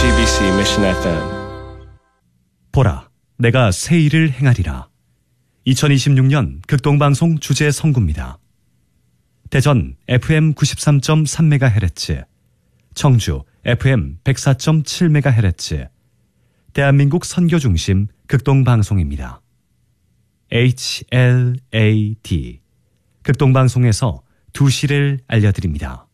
CBC Mission FM. 보라, 내가 새 일을 행하리라. 2026년 극동방송 주제 선구입니다. 대전 FM 93.3MHz, 청주 FM 104.7MHz, 대한민국 선교중심 극동방송입니다. HLAD, 극동방송에서 2시를 알려드립니다.